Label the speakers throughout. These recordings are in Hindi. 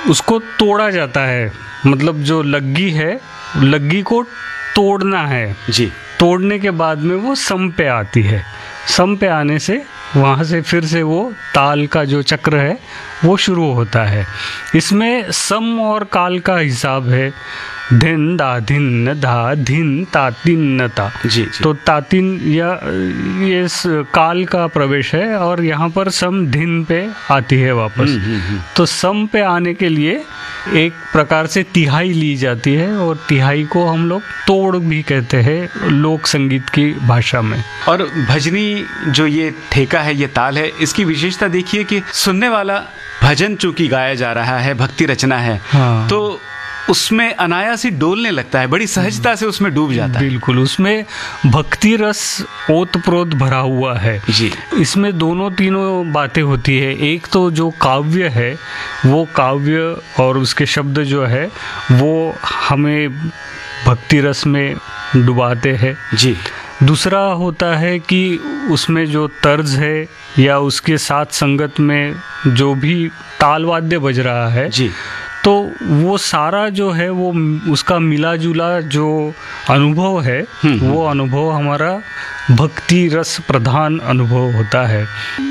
Speaker 1: उसको तोड़ा जाता है, मतलब जो लग्गी है, लग्गी को तोड़ना है
Speaker 2: जी।
Speaker 1: तोड़ने के बाद में वो सम पे आती है। सम पे आने से वहाँ से फिर से वो ताल का जो चक्र है वो शुरू होता है। इसमें सम और काल का हिसाब है धिन दा धिन धा धिन तातिन न ता।
Speaker 2: जी, जी।
Speaker 1: तो तातिन या ये काल का प्रवेश है और यहाँ पर सम धिन पे आती है वापस। तो सम पे आने के लिए एक प्रकार से तिहाई ली जाती है और तिहाई को हम लोग तोड़ भी कहते हैं लोक संगीत की भाषा में।
Speaker 2: और भजनी जो ये ठेका है, ये ताल है, इसकी विशेषता देखिए कि सुनने वाला भजन चूंकि गाया जा रहा है, भक्ति रचना है,
Speaker 1: हाँ।
Speaker 2: तो उसमें अनायास ही डोलने लगता है, बड़ी सहजता से उसमें डूब जाता है।
Speaker 1: बिल्कुल, उसमें भक्ति रस ओतप्रोत भरा हुआ है
Speaker 2: जी।
Speaker 1: इसमें दोनों तीनों बातें होती है। एक तो जो काव्य है वो काव्य और उसके शब्द जो है वो हमें भक्ति रस में डुबाते हैं
Speaker 2: जी।
Speaker 1: दूसरा होता है कि उसमें जो तर्ज है या उसके साथ संगत में जो भी ताल वाद्य बज रहा है
Speaker 2: जी।
Speaker 1: तो वो सारा जो है वो उसका मिला जुला जो अनुभव है वो अनुभव हमारा भक्ति रस प्रधान अनुभव होता है।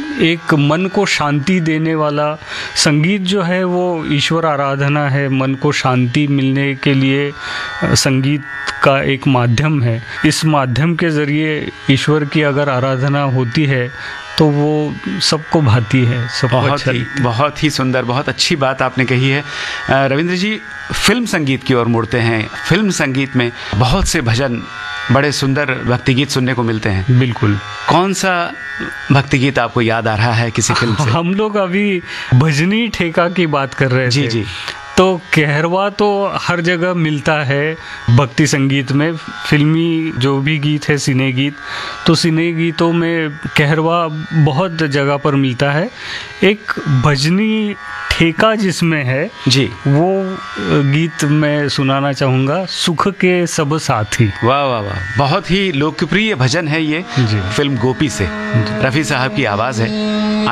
Speaker 1: एक मन को शांति देने वाला संगीत जो है वो ईश्वर आराधना है। मन को शांति मिलने के लिए संगीत का एक माध्यम है। इस माध्यम के ज़रिए ईश्वर की अगर आराधना होती है तो वो सबको भाती है, सबको अच्छा लगता है।
Speaker 2: बहुत ही सुंदर, बहुत अच्छी बात आपने कही है। रविंद्र जी, फिल्म संगीत की ओर मुड़ते हैं। फिल्म संगीत में बहुत से भजन, बड़े सुंदर भक्ति गीत सुनने को मिलते हैं।
Speaker 1: बिल्कुल।
Speaker 2: कौन सा भक्ति गीत आपको याद आ रहा है किसी फिल्म से?
Speaker 1: हम लोग अभी भजनी ठेका की बात कर रहे थे।
Speaker 2: जी जी।
Speaker 1: तो कहरवा तो हर जगह मिलता है भक्ति संगीत में। फिल्मी जो भी गीत है, सिने गीत, तो सिने गीतों में कहरवा बहुत जगह पर मिलता है। एक भजनी ठेका जिसमें है
Speaker 2: जी,
Speaker 1: वो गीत मैं सुनाना चाहूँगा, सुख के सब साथी।
Speaker 2: वाह वाह वाह, बहुत ही लोकप्रिय भजन है ये।
Speaker 1: जी।
Speaker 2: फिल्म गोपी से रफ़ी साहब की आवाज़ है।